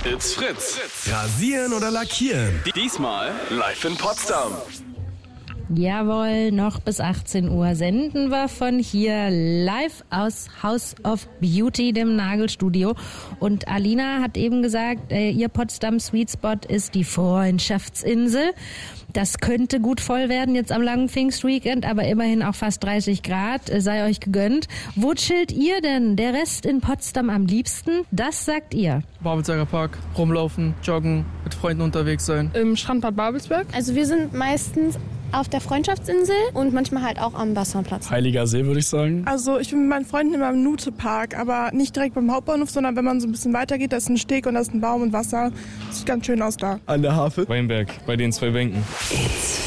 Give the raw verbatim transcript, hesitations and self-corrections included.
It's Fritz. Rasieren oder lackieren? Diesmal live in Potsdam. Jawohl, noch bis achtzehn Uhr senden wir von hier live aus House of Beauty, dem Nagelstudio. Und Alina hat eben gesagt, äh, ihr Potsdam Sweet Spot ist die Freundschaftsinsel. Das könnte gut voll werden jetzt am langen Pfingstweekend, aber immerhin auch fast dreißig Grad, äh, sei euch gegönnt. Wo chillt ihr denn? Der Rest in Potsdam am liebsten? Das sagt ihr. Babelsberger Park, rumlaufen, joggen, mit Freunden unterwegs sein. Im Strandbad Babelsberg. Also wir sind meistens auf der Freundschaftsinsel und manchmal halt auch am Wasserplatz. Heiliger See, würde ich sagen. Also ich bin mit meinen Freunden immer im Nute-Park, aber nicht direkt beim Hauptbahnhof, sondern wenn man so ein bisschen weiter geht, da ist ein Steg und da ist ein Baum und Wasser. Sieht ganz schön aus da. An der Havel. Weinberg, bei den zwei Bänken.